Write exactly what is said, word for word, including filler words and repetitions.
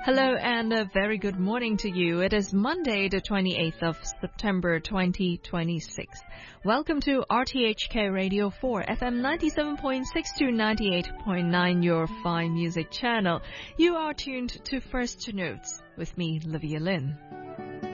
Hello and a very good morning to you. It is Monday, the twenty-eighth of September, twenty twenty-six. Welcome to R T H K Radio four, F M ninety-seven point six to ninety-eight point nine, your fine music channel. You are tuned to First Notes with me, Livia Lin.